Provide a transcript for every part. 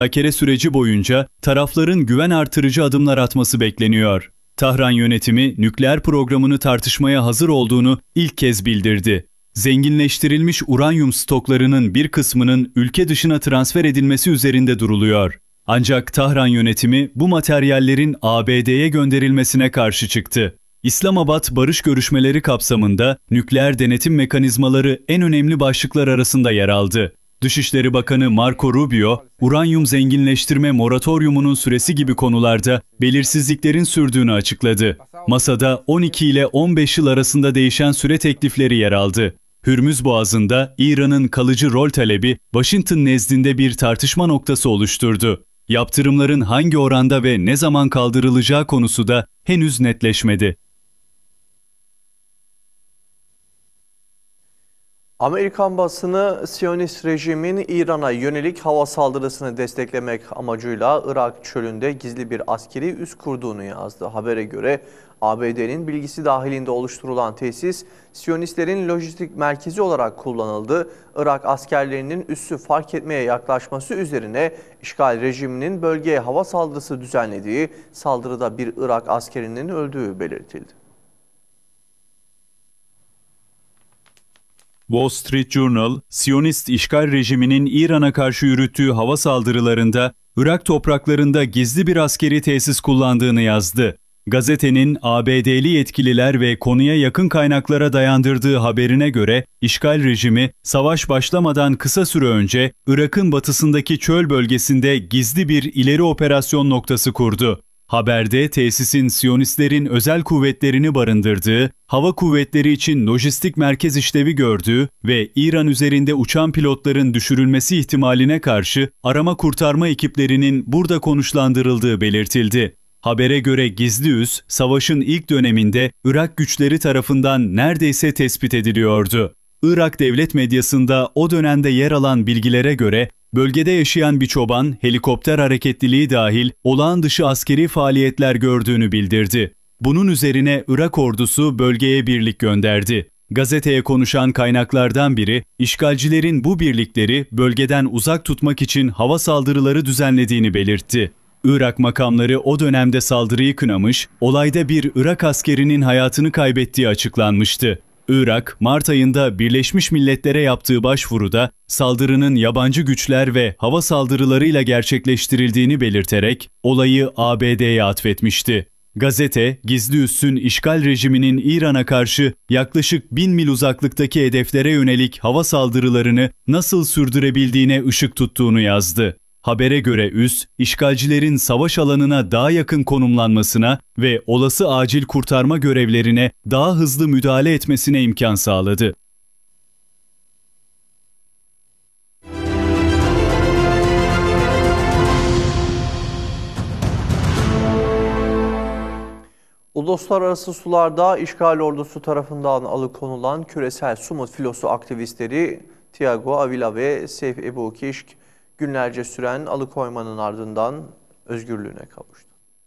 Müzakere süreci boyunca tarafların güven artırıcı adımlar atması bekleniyor. Tahran yönetimi nükleer programını tartışmaya hazır olduğunu ilk kez bildirdi. Zenginleştirilmiş uranyum stoklarının bir kısmının ülke dışına transfer edilmesi üzerinde duruluyor. Ancak Tahran yönetimi bu materyallerin ABD'ye gönderilmesine karşı çıktı. İslamabad barış görüşmeleri kapsamında nükleer denetim mekanizmaları en önemli başlıklar arasında yer aldı. Dışişleri Bakanı Marco Rubio, uranyum zenginleştirme moratoryumunun süresi gibi konularda belirsizliklerin sürdüğünü açıkladı. Masada 12 ile 15 yıl arasında değişen süre teklifleri yer aldı. Hürmüz Boğazı'nda İran'ın kalıcı rol talebi Washington nezdinde bir tartışma noktası oluşturdu. Yaptırımların hangi oranda ve ne zaman kaldırılacağı konusu da henüz netleşmedi. Amerikan basını Siyonist rejimin İran'a yönelik hava saldırısını desteklemek amacıyla Irak çölünde gizli bir askeri üs kurduğunu yazdı. Habere göre ABD'nin bilgisi dahilinde oluşturulan tesis Siyonistlerin lojistik merkezi olarak kullanıldı. Irak askerlerinin üssü fark etmeye yaklaşması üzerine işgal rejiminin bölgeye hava saldırısı düzenlediği, saldırıda bir Irak askerinin öldüğü belirtildi. Wall Street Journal, Siyonist işgal rejiminin İran'a karşı yürüttüğü hava saldırılarında Irak topraklarında gizli bir askeri tesis kullandığını yazdı. Gazetenin ABD'li yetkililer ve konuya yakın kaynaklara dayandırdığı haberine göre işgal rejimi savaş başlamadan kısa süre önce Irak'ın batısındaki çöl bölgesinde gizli bir ileri operasyon noktası kurdu. Haberde tesisin Siyonistlerin özel kuvvetlerini barındırdığı, hava kuvvetleri için lojistik merkez işlevi gördüğü ve İran üzerinde uçan pilotların düşürülmesi ihtimaline karşı arama kurtarma ekiplerinin burada konuşlandırıldığı belirtildi. Habere göre gizli üs, savaşın ilk döneminde Irak güçleri tarafından neredeyse tespit ediliyordu. Irak devlet medyasında o dönemde yer alan bilgilere göre, bölgede yaşayan bir çoban, helikopter hareketliliği dahil olağan dışı askeri faaliyetler gördüğünü bildirdi. Bunun üzerine Irak ordusu bölgeye birlik gönderdi. Gazeteye konuşan kaynaklardan biri, işgalcilerin bu birlikleri bölgeden uzak tutmak için hava saldırıları düzenlediğini belirtti. Irak makamları o dönemde saldırıyı kınamış, olayda bir Irak askerinin hayatını kaybettiği açıklanmıştı. Irak, Mart ayında Birleşmiş Milletler'e yaptığı başvuruda saldırının yabancı güçler ve hava saldırılarıyla gerçekleştirildiğini belirterek olayı ABD'ye atfetmişti. Gazete, gizli üssün işgal rejiminin İran'a karşı yaklaşık 1000 mil uzaklıktaki hedeflere yönelik hava saldırılarını nasıl sürdürebildiğine ışık tuttuğunu yazdı. Habere göre üs, işgalcilerin savaş alanına daha yakın konumlanmasına ve olası acil kurtarma görevlerine daha hızlı müdahale etmesine imkan sağladı. Uluslararası sularda işgal ordusu tarafından alıkonulan küresel Sumut filosu aktivistleri Thiago Avila ve Seyf Ebu Kishk günlerce süren alıkoymanın ardından özgürlüğüne kavuştu.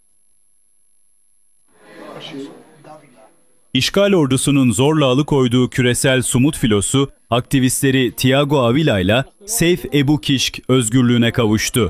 İşgal ordusunun zorla alıkoyduğu küresel Sumut filosu, aktivistleri Thiago Avila ile Seyf Ebu Kishk özgürlüğüne kavuştu.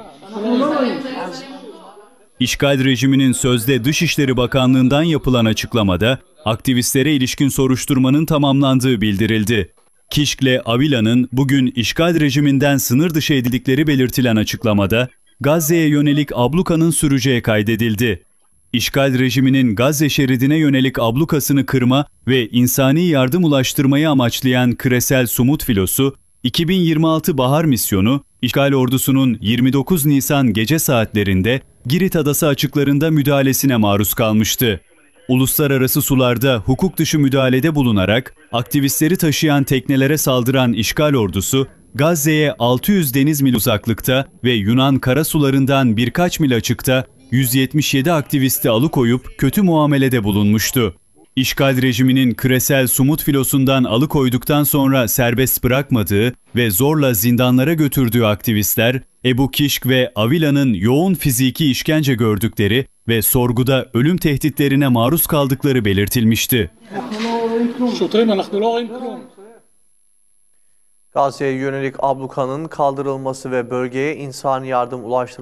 İşgal rejiminin sözde Dışişleri Bakanlığı'ndan yapılan açıklamada, aktivistlere ilişkin soruşturmanın tamamlandığı bildirildi. Kishk ile Avila'nın bugün işgal rejiminden sınır dışı edildikleri belirtilen açıklamada, Gazze'ye yönelik ablukanın süreceği kaydedildi. İşgal rejiminin Gazze şeridine yönelik ablukasını kırma ve insani yardım ulaştırmayı amaçlayan küresel Sumut filosu, 2026 Bahar Misyonu, işgal ordusunun 29 Nisan gece saatlerinde Girit Adası açıklarında müdahalesine maruz kalmıştı. Uluslararası sularda hukuk dışı müdahalede bulunarak aktivistleri taşıyan teknelere saldıran işgal ordusu, Gazze'ye 600 deniz mil uzaklıkta ve Yunan karasularından birkaç mil açıkta 177 aktivisti alıkoyup kötü muamelede bulunmuştu. İşgal rejiminin küresel Sumut filosundan alıkoyduktan sonra serbest bırakmadığı ve zorla zindanlara götürdüğü aktivistler, Ebu Kishk ve Avila'nın yoğun fiziki işkence gördükleri ve sorguda ölüm tehditlerine maruz kaldıkları belirtilmişti. Gazze'ye yönelik ablukanın kaldırılması ve bölgeye insani yardım ulaştırılması